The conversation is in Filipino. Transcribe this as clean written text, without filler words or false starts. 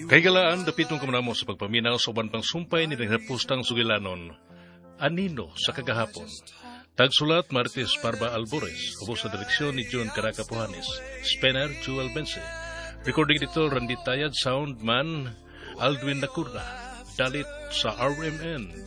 Kay galaan, dapitong kamanamo sa pagpaminaw sa uban pang sumpay ni Naghapustang Sugilanon, Anino sa kagahapon. Tagsulat Martis Parba Albores, ubos sa direksyon ni John Caraca Pujanes, Spener Jewel Bense, recording editor Randy Tayad, sound man Aldwin Lacurna, dalit sa RMN